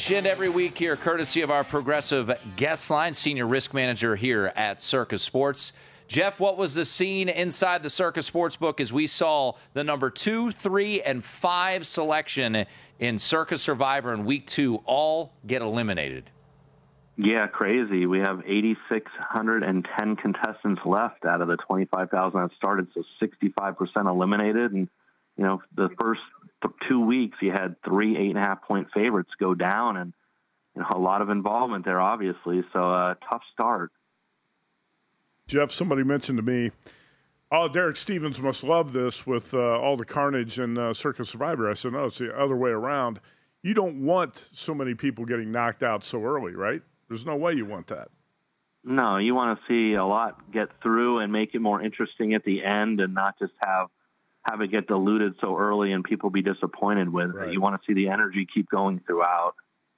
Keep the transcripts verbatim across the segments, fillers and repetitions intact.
each and every week here, courtesy of our Progressive Guest Line, Senior Risk Manager here at Circa Sports. Jeff, what was the scene inside the Circa Sportsbook as we saw the number two, three, and five selection in Circa Survivor in week two all get eliminated? Yeah, crazy. We have eight thousand six hundred ten contestants left out of the twenty-five thousand that started, so sixty-five percent eliminated. And, you know, the first two weeks you had three eight and a half point favorites go down, and you know, a lot of involvement there, obviously. So a uh, tough start. Jeff, somebody mentioned to me, oh, Derek Stevens must love this with uh, all the carnage in uh, Circa Survivor. I said, no, it's the other way around. You don't want so many people getting knocked out so early, right? There's no way you want that. No, you want to see a lot get through and make it more interesting at the end, and not just have have it get diluted so early and people be disappointed with it. Right. You want to see the energy keep going throughout.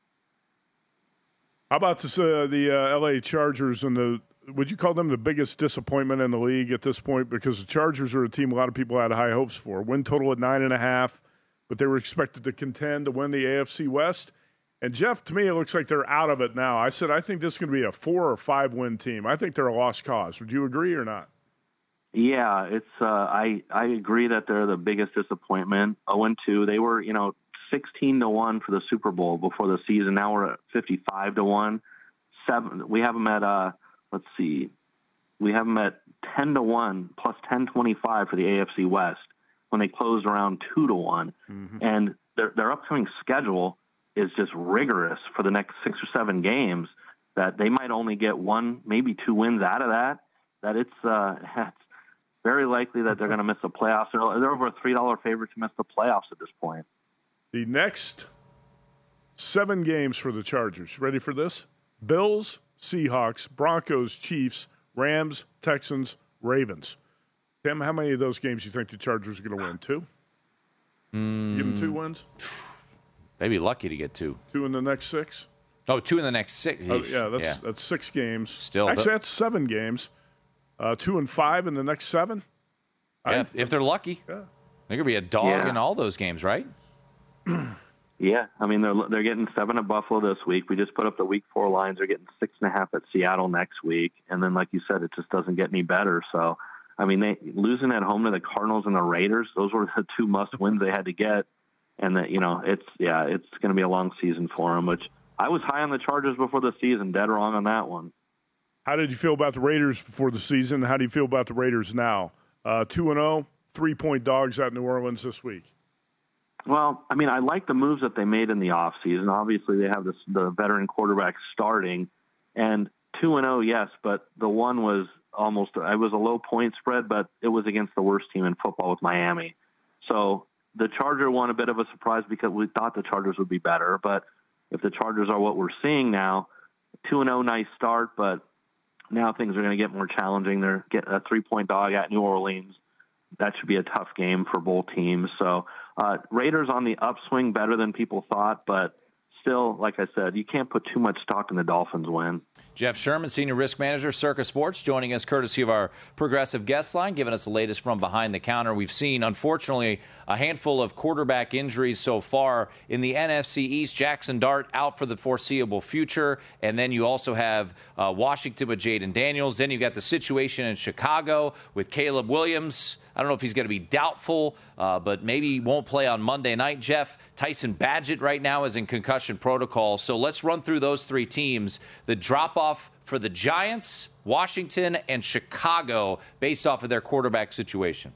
How about this, uh, the uh, L A Chargers and the would you call them the biggest disappointment in the league at this point? Because the Chargers are a team a lot of people had high hopes for. Win total at nine and a half, but they were expected to contend to win the A F C West. And, Jeff, to me, it looks like they're out of it now. I said I think this is going to be a four- or five-win team. I think they're a lost cause. Would you agree or not? Yeah, it's. Uh, I I agree that they're the biggest disappointment. oh and two. They were, you know, sixteen to one for the Super Bowl before the season. Now we're at fifty-five to one. Seven. We have them at, uh, let's see, we have them at ten to one plus ten twenty-five for the A F C West when they closed around two to one. Mm-hmm. And their their upcoming schedule is just rigorous for the next six or seven games, that they might only get one, maybe two wins out of that, that it's, uh, it's very likely that they're going to miss the playoffs. They're, they're over a three dollar favorite to miss the playoffs at this point. The next seven games for the Chargers. Ready for this? Bills, Seahawks, Broncos, Chiefs, Rams, Texans, Ravens. Tim, how many of those games do you think the Chargers are going to win? Two? Mm. Give them two wins? Maybe lucky to get two. Two in the next six? Oh, two in the next six. Oh, yeah, that's yeah. that's six games. Still, Actually, that's seven games. Uh, two and five in the next seven? Yeah, if, if they're lucky. Yeah. They're going to be a dog yeah. in all those games, right? Yeah, I mean, they're they're getting seven at Buffalo this week. We just put up the week four lines. They're getting six and a half at Seattle next week. And then, like you said, it just doesn't get any better. So, I mean, they losing at home to the Cardinals and the Raiders, those were the two must-wins they had to get. And that, you know, it's, yeah, it's going to be a long season for them, which I was high on the Chargers before the season, dead wrong on that one. How did you feel about the Raiders before the season? How do you feel about the Raiders now? Uh, two and oh, three-point dogs at New Orleans this week. Well, I mean, I like the moves that they made in the offseason. Obviously, they have this, the veteran quarterback starting. And two and oh, yes, but the one was almost, it was a low point spread, but it was against the worst team in football with Miami. So the Charger won a bit of a surprise because we thought the Chargers would be better. But if the Chargers are what we're seeing now, two and oh, nice start, but now things are going to get more challenging. They're getting a three-point dog at New Orleans. That should be a tough game for both teams. So uh, Raiders on the upswing, better than people thought, but still, like I said, you can't put too much stock in the Dolphins win. Jeff Sherman, Senior Risk Manager, Circa Sports, joining us courtesy of our Progressive Guest Line, giving us the latest from behind the counter. We've seen, unfortunately, a handful of quarterback injuries so far. In the N F C East, Jackson Dart out for the foreseeable future. And then you also have uh, Washington with Jaden Daniels. Then you've got the situation in Chicago with Caleb Williams. I don't know if he's going to be doubtful, uh, but maybe he won't play on Monday night. Jeff, Tyson Badgett right now is in concussion protocol. So let's run through those three teams. The drop-off for the Giants, Washington, and Chicago based off of their quarterback situation.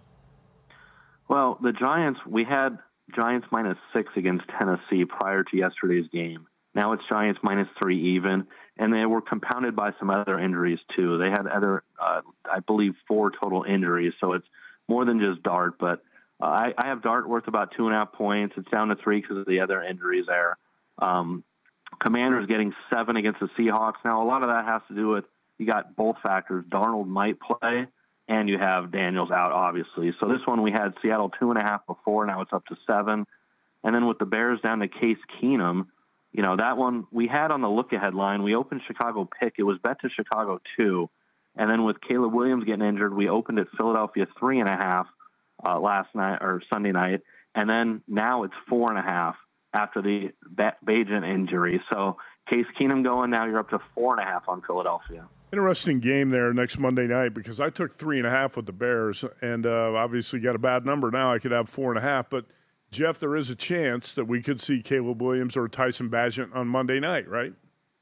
Well, the Giants, we had Giants minus six against Tennessee prior to yesterday's game. Now it's Giants minus three even, and they were compounded by some other injuries too. They had other, uh, I believe, four total injuries, so it's more than just Dart, but uh, I, I have Dart worth about two and a half points. It's down to three because of the other injuries there. Um, Commanders getting seven against the Seahawks. Now, a lot of that has to do with you got both factors. Darnold might play, and you have Daniels out, obviously. So this one we had Seattle two and a half before. Now it's up to seven. And then with the Bears down to Case Keenum, you know, that one we had on the look-ahead line. We opened Chicago pick. It was bet to Chicago two. And then with Caleb Williams getting injured, we opened at Philadelphia three and a half uh, last night or Sunday night. And then now it's four and a half. after the Bagent injury. So Case Keenum going, now you're up to four and a half on Philadelphia. Interesting game there next Monday night because I took three and a half with the Bears and uh, obviously got a bad number now. I could have four and a half. But, Jeff, there is a chance that we could see Caleb Williams or Tyson Bagent on Monday night, right?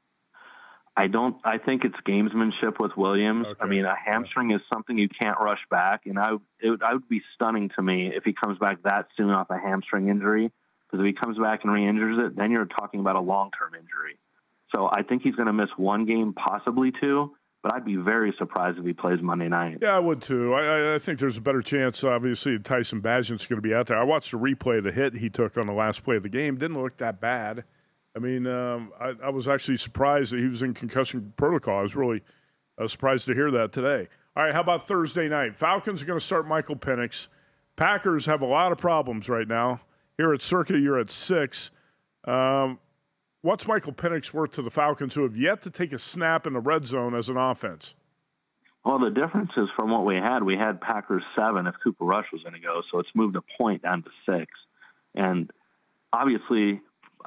I don't. I think it's gamesmanship with Williams. Okay. I mean, a hamstring is something you can't rush back, and I it would, I would be stunning to me if he comes back that soon off a hamstring injury. Because if he comes back and re-injures it, then you're talking about a long-term injury. So I think he's going to miss one game, possibly two. But I'd be very surprised if he plays Monday night. Yeah, I would too. I, I think there's a better chance, obviously, Tyson Bagent's going to be out there. I watched a replay of the hit he took on the last play of the game. Didn't look that bad. I mean, um, I, I was actually surprised that he was in concussion protocol. I was really uh, surprised to hear that today. All right, how about Thursday night? Falcons are going to start Michael Penix. Packers have a lot of problems right now. Here at Circa, you're at six. Um What's Michael Penix worth to the Falcons, who have yet to take a snap in the red zone as an offense? Well, the difference is from what we had. We had Packers seven if Cooper Rush was going to go, so it's moved a point down to six. And obviously,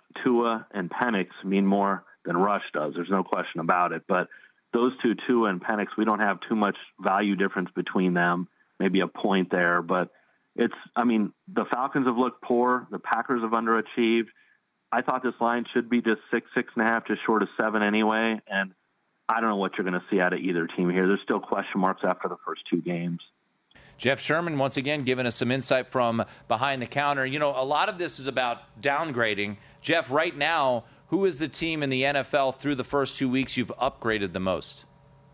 Tua and Penix mean more than Rush does. There's no question about it. But those two, Tua and Penix, we don't have too much value difference between them, maybe a point there. But it's, I mean, the Falcons have looked poor. The Packers have underachieved. I thought this line should be just six, six and a half, just short of seven anyway. And I don't know what you're going to see out of either team here. There's still question marks after the first two games. Jeff Sherman, once again, giving us some insight from behind the counter. You know, a lot of this is about downgrading. Jeff, right now, who is the team in the N F L through the first two weeks you've upgraded the most?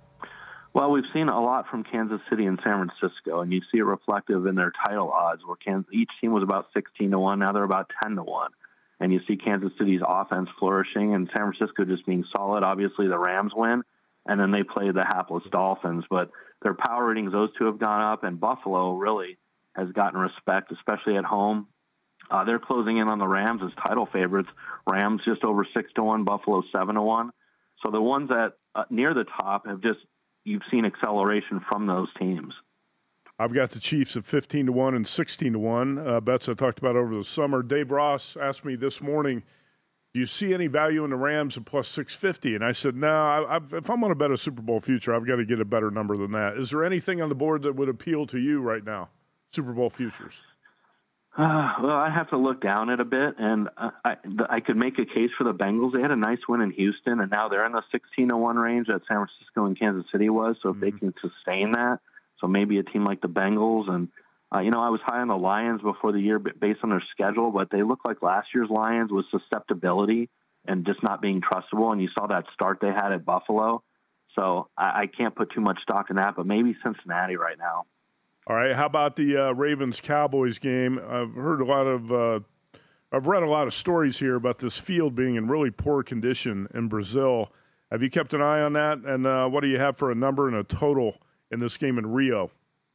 Well, we've seen a lot from Kansas City and San Francisco, and you see it reflective in their title odds, where Kansas, each team was about sixteen to one. Now they're about ten to one. And you see Kansas City's offense flourishing and San Francisco just being solid. Obviously, the Rams win, and then they play the hapless Dolphins. But their power ratings, those two have gone up, and Buffalo really has gotten respect, especially at home. Uh, they're closing in on the Rams as title favorites. Rams just over six to one, Buffalo seven to one. So the ones that uh, near the top have just, you've seen acceleration from those teams. I've got the Chiefs at fifteen to one and sixteen to one. Uh, bets I talked about over the summer. Dave Ross asked me this morning, do you see any value in the Rams at plus six fifty? And I said, no, I, I, if I'm going to bet a Super Bowl future, I've got to get a better number than that. Is there anything on the board that would appeal to you right now, Super Bowl futures? Uh, well, I have to look down it a bit, and uh, I, I could make a case for the Bengals. They had a nice win in Houston, and now they're in the sixteen to one range that San Francisco and Kansas City was. So if mm-hmm. they can sustain that, so maybe a team like the Bengals. And, uh, you know, I was high on the Lions before the year based on their schedule, but they look like last year's Lions with susceptibility and just not being trustable. And you saw that start they had at Buffalo. So I, I can't put too much stock in that, but maybe Cincinnati right now. All right. How about the uh, Ravens-Cowboys game? I've heard a lot of uh, – I've read a lot of stories here about this field being in really poor condition in Brazil. Have you kept an eye on that? And uh, what do you have for a number and a total in this game in Rio?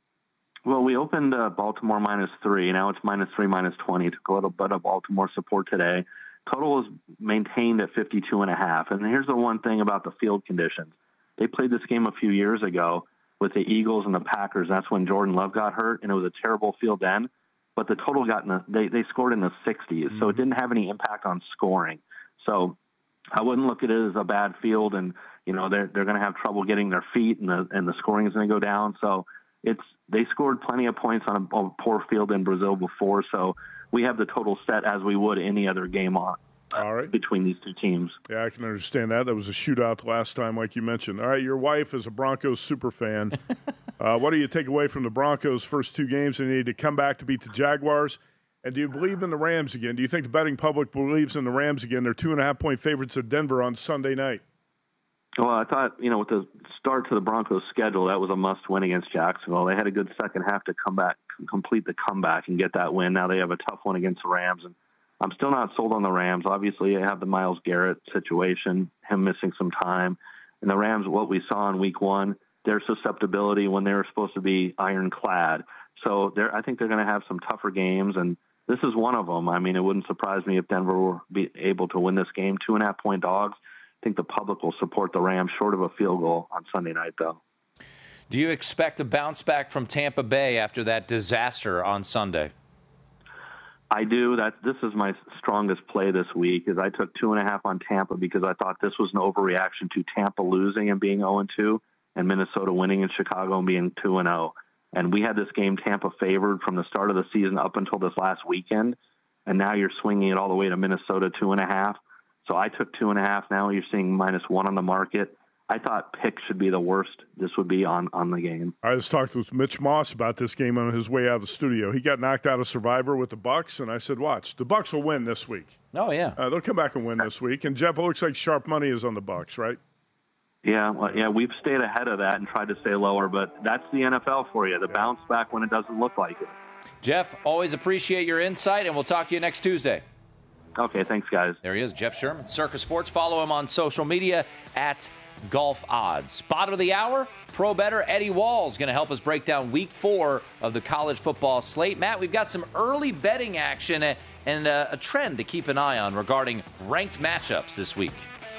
Well, we opened uh, Baltimore minus three. Now it's minus three, minus twenty. Took a little bit of Baltimore support today. Total is maintained at fifty-two and a half. And here's the one thing about the field conditions. They played this game a few years ago with the Eagles and the Packers. That's when Jordan Love got hurt, and it was a terrible field then. But the total got in the, they, they scored in the sixties, mm-hmm. so it didn't have any impact on scoring. So I wouldn't look at it as a bad field, and you know they're they're going to have trouble getting their feet, and the and the scoring is going to go down. So it's they scored plenty of points on a, a poor field in Brazil before. So we have the total set as we would any other game on. All right. Between these two teams. Yeah, I can understand that. That was a shootout last time, like you mentioned. All right, your wife is a Broncos super fan. uh, what do you take away from the Broncos' first two games? They need to come back to beat the Jaguars. And do you believe in the Rams again? Do you think the betting public believes in the Rams again? They're two and a half point favorites at Denver on Sunday night. Well, I thought, you know, with the start to the Broncos' schedule, that was a must-win against Jacksonville. They had a good second half to come back, complete the comeback and get that win. Now they have a tough one against the Rams, and I'm still not sold on the Rams. Obviously, I have the Myles Garrett situation, him missing some time. And the Rams, what we saw in week one, their susceptibility when they were supposed to be ironclad. So I think they're going to have some tougher games, and this is one of them. I mean, it wouldn't surprise me if Denver were be able to win this game. Two and a half point dogs. I think the public will support the Rams short of a field goal on Sunday night, though. Do you expect a bounce back from Tampa Bay after that disaster on Sunday? I do. That this is my strongest play this week. Is I took two and a half on Tampa because I thought this was an overreaction to Tampa losing and being zero and two, and Minnesota winning in Chicago and being two and zero. And we had this game Tampa favored from the start of the season up until this last weekend, and now you're swinging it all the way to Minnesota two and a half. So I took two and a half. Now you're seeing minus one on the market. I thought pick should be the worst this would be on, on the game. I just talked with Mitch Moss about this game on his way out of the studio. He got knocked out of Survivor with the Bucks, and I said, watch, the Bucks will win this week. Oh, yeah. Uh, they'll come back and win this week. And, Jeff, it looks like sharp money is on the Bucks, right? Yeah, well, yeah, we've stayed ahead of that and tried to stay lower, but that's the N F L for you, the bounce back when it doesn't look like it. Jeff, always appreciate your insight, and we'll talk to you next Tuesday. Okay, thanks, guys. There he is, Jeff Sherman, Circa Sports. Follow him on social media at Golf Odds. Bottom of the hour, pro bettor Eddie Wall is going to help us break down week four of the college football slate. Matt, we've got some early betting action and a trend to keep an eye on regarding ranked matchups this week.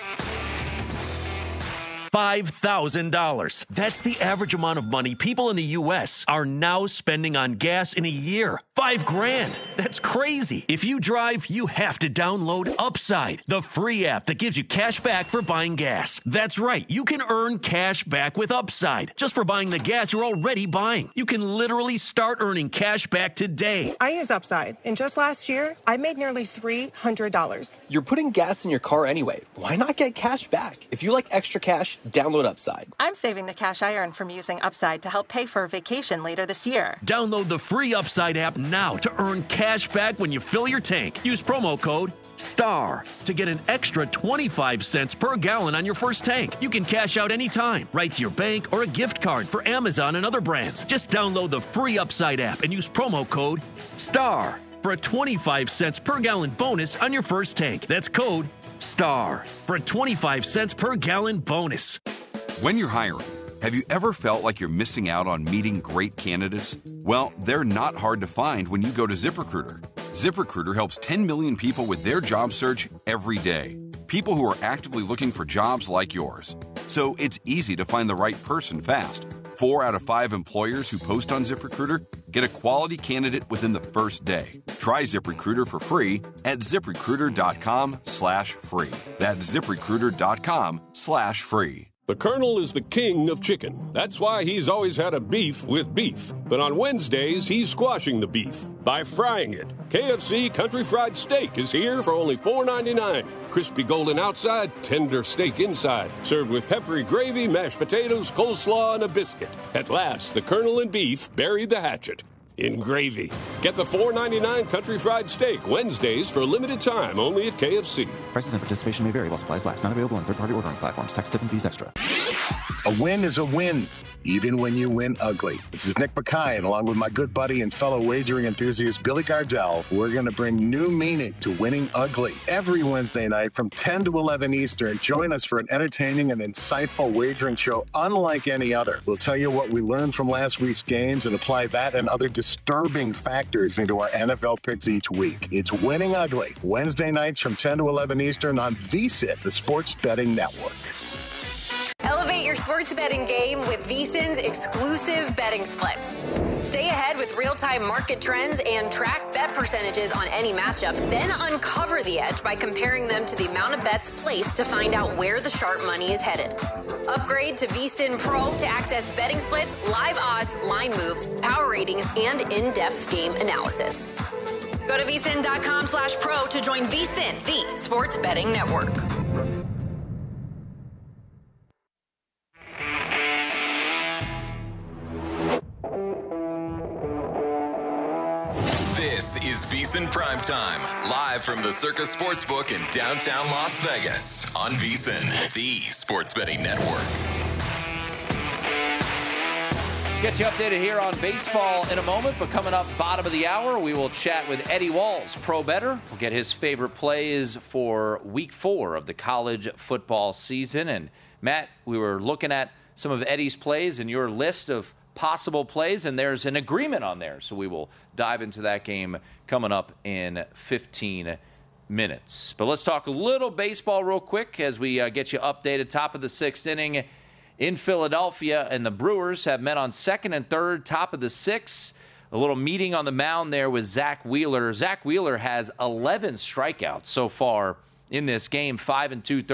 five thousand dollars. That's the average amount of money people in the U S are now spending on gas in a year. Five grand. That's crazy. If you drive, you have to download Upside, the free app that gives you cash back for buying gas. That's right. You can earn cash back with Upside just for buying the gas you're already buying. You can literally start earning cash back today. I use Upside, and just last year, I made nearly three hundred dollars. You're putting gas in your car anyway. Why not get cash back? If you like extra cash, download Upside. I'm saving the cash I earn from using Upside to help pay for a vacation later this year. Download the free Upside app now to earn cash back when you fill your tank. Use promo code STAR to get an extra twenty-five cents per gallon on your first tank. You can cash out anytime, right to your bank or a gift card for Amazon and other brands. Just download the free Upside app and use promo code STAR for a twenty-five cents per gallon bonus on your first tank. That's code STAR for a twenty-five cents per gallon bonus. When you're hiring, have you ever felt like you're missing out on meeting great candidates? Well, they're not hard to find when you go to ZipRecruiter. ZipRecruiter helps ten million people with their job search every day. People who are actively looking for jobs like yours. So it's easy to find the right person fast. Four out of five employers who post on ZipRecruiter get a quality candidate within the first day. Try ZipRecruiter for free at ZipRecruiter.com slash free. That's ZipRecruiter.com slash free. The Colonel is the king of chicken. That's why he's always had a beef with beef. But on Wednesdays, he's squashing the beef by frying it. K F C Country Fried Steak is here for only four ninety-nine. Crispy golden outside, tender steak inside. Served with peppery gravy, mashed potatoes, coleslaw, and a biscuit. At last, the Colonel and beef buried the hatchet in gravy. Get the four ninety-nine Country Fried Steak Wednesdays for a limited time only at K F C. Prices and participation may vary while supplies last. Not available on third-party ordering platforms. Tax, tip, and fees extra. A win is a win, even when you win ugly. This is Nick Bakay, and along with my good buddy and fellow wagering enthusiast Billy Gardell, we're going to bring new meaning to winning ugly. Every Wednesday night from ten to eleven Eastern, join us for an entertaining and insightful wagering show unlike any other. We'll tell you what we learned from last week's games and apply that and other disturbing factors into our N F L picks each week. It's Winning Ugly, Wednesday nights from ten to eleven Eastern on V S I N, the Sports Betting Network. Elevate your sports betting game with VSiN's exclusive betting splits. Stay ahead with real-time market trends and track bet percentages on any matchup, then uncover the edge by comparing them to the amount of bets placed to find out where the sharp money is headed. Upgrade to VSiN Pro to access betting splits, live odds, line moves, power ratings, and in-depth game analysis. Go to VSiN.com slash pro to join VSiN, the sports betting network. This is VSiN Primetime, live from the Circa Sportsbook in downtown Las Vegas on VSiN, the sports betting network. Get you updated here on baseball in a moment, but coming up bottom of the hour, we will chat with Eddie Walls, pro bettor. We'll get his favorite plays for week four of the college football season. And Matt, we were looking at some of Eddie's plays and your list of possible plays, and there's an agreement on there. So we will dive into that game coming up in fifteen minutes. But let's talk a little baseball real quick as we uh, get you updated. Top of the sixth inning in Philadelphia, and the Brewers have met on second and third, top of the sixth. a little meeting on the mound there with Zach Wheeler. Zach Wheeler has eleven strikeouts so far in this game, five and two